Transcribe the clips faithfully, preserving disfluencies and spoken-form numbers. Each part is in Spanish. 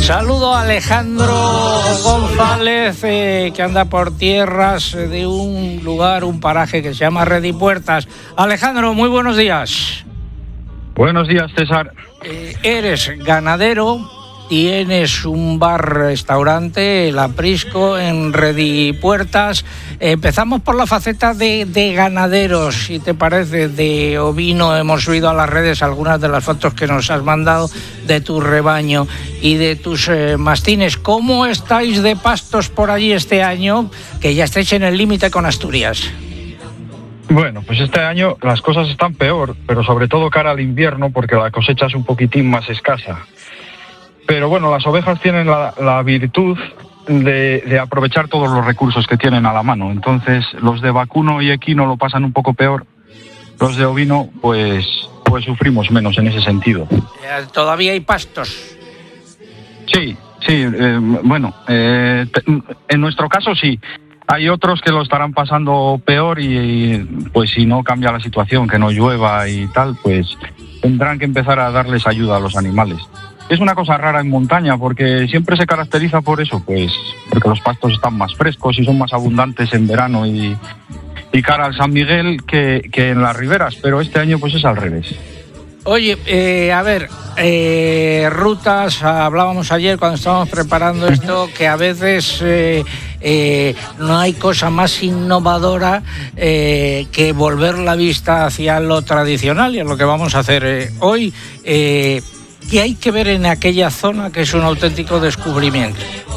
Saludo a Alejandro González, eh, que anda por tierras de un lugar, un paraje que se llama Redipuertas. Alejandro, muy buenos días. Buenos días, César. Eh, eres ganadero, tienes un bar-restaurante, el Aprisco, en Redipuertas. Eh, empezamos por la faceta de, de ganaderos, si te parece, de ovino. Hemos subido a las redes algunas de las fotos que nos has mandado de tu rebaño y de tus eh, mastines. ¿Cómo estáis de pastos por allí este año, que ya estáis en el límite con Asturias? Bueno, pues este año las cosas están peor, pero sobre todo cara al invierno, porque la cosecha es un poquitín más escasa. Pero bueno, las ovejas tienen la, la virtud de, de aprovechar todos los recursos que tienen a la mano. Entonces, los de vacuno y equino lo pasan un poco peor. Los de ovino, pues, pues sufrimos menos en ese sentido. ¿Todavía hay pastos? Sí, sí. Eh, bueno, eh, en nuestro caso sí. Hay otros que lo estarán pasando peor y, y pues si no cambia la situación, que no llueva y tal, pues tendrán que empezar a darles ayuda a los animales. Es una cosa rara en montaña porque siempre se caracteriza por eso, pues porque los pastos están más frescos y son más abundantes en verano y, y cara al San Miguel que, que en las riberas, pero este año pues es al revés. Oye, eh, a ver, eh, rutas, hablábamos ayer cuando estábamos preparando esto, que a veces eh, eh, no hay cosa más innovadora eh, que volver la vista hacia lo tradicional, y es lo que vamos a hacer eh, hoy. Eh, ¿Qué hay que ver en aquella zona que es un auténtico descubrimiento?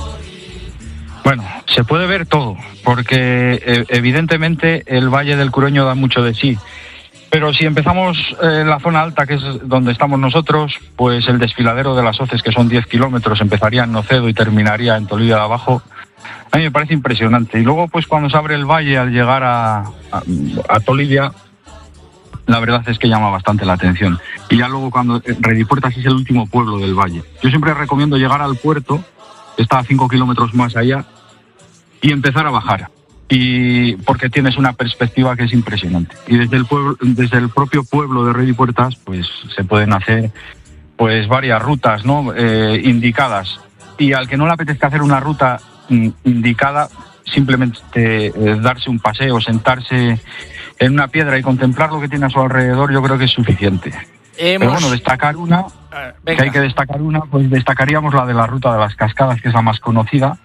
Bueno, se puede ver todo, porque eh, evidentemente el Valle del Curoño da mucho de sí. Pero si empezamos en la zona alta, que es donde estamos nosotros, pues el desfiladero de las Hoces, que son diez kilómetros, empezaría en Nocedo y terminaría en Tolivia de Abajo. A mí me parece impresionante. Y luego, pues cuando se abre el valle al llegar a, a, a Tolivia, la verdad es que llama bastante la atención. Y ya luego cuando Redipuertas es el último pueblo del valle. Yo siempre recomiendo llegar al puerto, que está a cinco kilómetros más allá, y empezar a bajar. Y porque tienes una perspectiva que es impresionante. Y desde el pueblo, desde el propio pueblo de Redipuertas, pues se pueden hacer pues varias rutas, ¿no? Eh, indicadas. Y al que no le apetezca hacer una ruta mm, indicada, simplemente eh, darse un paseo, sentarse en una piedra y contemplar lo que tiene a su alrededor, yo creo que es suficiente. Hemos... Pero bueno, destacar una, uh, que hay que destacar una, pues destacaríamos la de la Ruta de las Cascadas, que es la más conocida.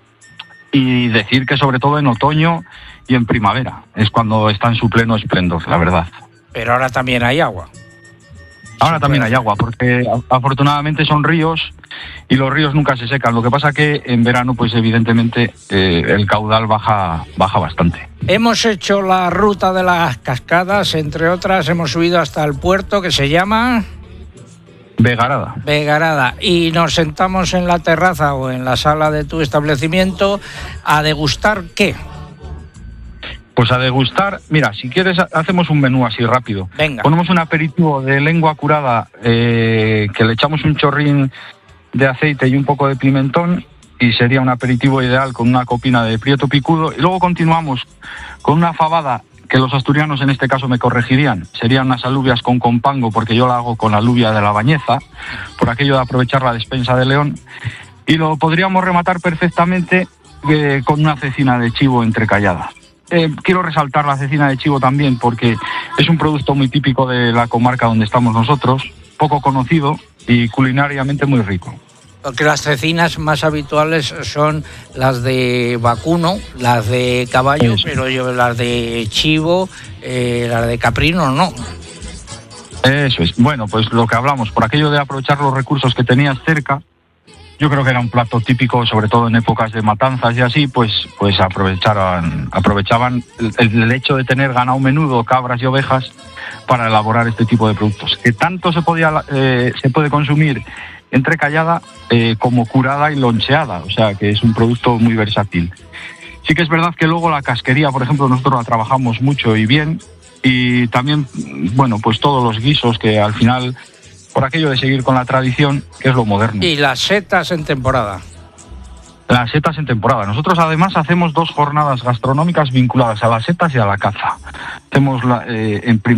Y decir que sobre todo en otoño y en primavera es cuando está en su pleno esplendor, la verdad. Pero ahora también hay agua. Ahora también hay agua, porque afortunadamente son ríos y los ríos nunca se secan. Lo que pasa que en verano, pues evidentemente eh, el caudal baja, baja bastante. Hemos hecho la Ruta de las Cascadas, entre otras hemos subido hasta el puerto que se llama... Vegarada. Vegarada. Y nos sentamos en la terraza o en la sala de tu establecimiento a degustar ¿qué? Pues a degustar, mira, si quieres hacemos un menú así rápido. Venga. Ponemos un aperitivo de lengua curada eh, que le echamos un chorrín de aceite y un poco de pimentón y sería un aperitivo ideal con una copina de prieto picudo. Y luego continuamos con una fabada que los asturianos en este caso me corregirían, serían unas alubias con compango, porque yo la hago con la alubia de la Bañeza, por aquello de aprovechar la despensa de León, y lo podríamos rematar perfectamente eh, con una cecina de chivo entrecallada. Eh, quiero resaltar la cecina de chivo también, porque es un producto muy típico de la comarca donde estamos nosotros, poco conocido y culinariamente muy rico. Porque las cecinas más habituales son las de vacuno, las de caballo, Eso. pero yo las de chivo, eh, las de caprino no. Eso es. Bueno, pues lo que hablamos, por aquello de aprovechar los recursos que tenías cerca, yo creo que era un plato típico, sobre todo en épocas de matanzas y así, pues pues aprovechaban, aprovechaban el, el hecho de tener ganado menudo, cabras y ovejas para elaborar este tipo de productos. Que tanto se podía eh, se puede consumir entrecallada eh, como curada y loncheada, o sea que es un producto muy versátil. Sí que es verdad que luego la casquería, por ejemplo, nosotros la trabajamos mucho y bien, y también, bueno, pues todos los guisos que al final, por aquello de seguir con la tradición, que es lo moderno. Y las setas en temporada. Las setas en temporada. Nosotros además hacemos dos jornadas gastronómicas vinculadas a las setas y a la caza. Hacemos la, eh, en